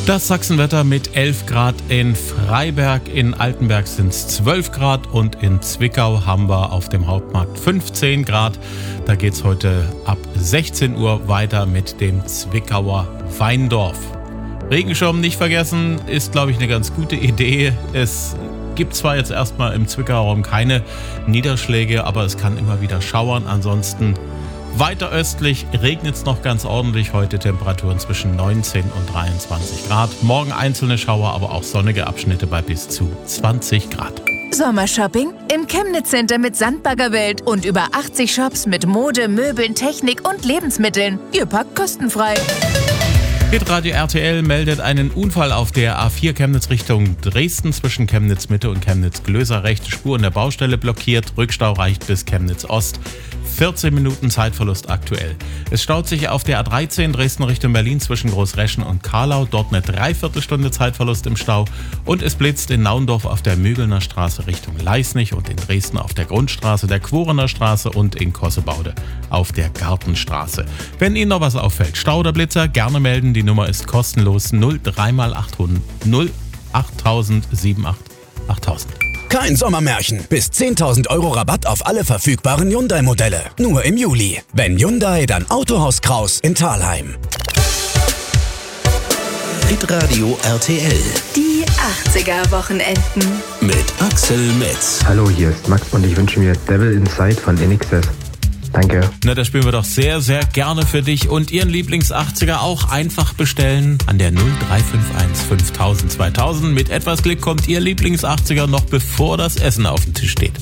Das Sachsenwetter mit 11 Grad in Freiberg, in Altenberg sind es 12 Grad und in Zwickau haben wir auf dem Hauptmarkt 15 Grad. Da geht es heute ab 16 Uhr weiter mit dem Zwickauer Weindorf. Regenschirm nicht vergessen, ist glaube ich eine ganz gute Idee. Es gibt zwar jetzt erstmal im Zwickauer Raum keine Niederschläge, aber es kann immer wieder schauern. Ansonsten weiter östlich regnet es noch ganz ordentlich. Heute Temperaturen zwischen 19 und 23 Grad. Morgen einzelne Schauer, aber auch sonnige Abschnitte bei bis zu 20 Grad. Sommershopping im Chemnitz Center mit Sandbaggerwelt und über 80 Shops mit Mode, Möbeln, Technik und Lebensmitteln. Ihr packt kostenfrei. Hitradio RTL meldet einen Unfall auf der A4 Chemnitz Richtung Dresden zwischen Chemnitz Mitte und Chemnitz Glöser. Rechte Spur in der Baustelle blockiert. Rückstau reicht bis Chemnitz Ost. 14 Minuten Zeitverlust aktuell. Es staut sich auf der A13 Dresden Richtung Berlin zwischen Großreschen und Karlau. Dort eine Dreiviertelstunde Zeitverlust im Stau. Und es blitzt in Naundorf auf der Mügelner Straße Richtung Leisnig und in Dresden auf der Grundstraße, der Quorener Straße und in Kossebaude auf der Gartenstraße. Wenn Ihnen noch was auffällt, Stau oder Blitzer, gerne melden. Die Nummer ist kostenlos 03x800 08000 78 8000. Kein Sommermärchen. Bis 10.000 € Rabatt auf alle verfügbaren Hyundai-Modelle. Nur im Juli. Wenn Hyundai, dann Autohaus Kraus in Thalheim. Hitradio RTL. Die 80er-Wochenenden. Mit Axel Metz. Hallo, hier ist Max und ich wünsche mir Devil Inside von INXS. Danke. Na, das spielen wir doch sehr, sehr gerne für dich und Ihren Lieblings-80er auch einfach bestellen an der 0351 5000 2000. Mit etwas Glück kommt Ihr Lieblings-80er noch bevor das Essen auf dem Tisch steht.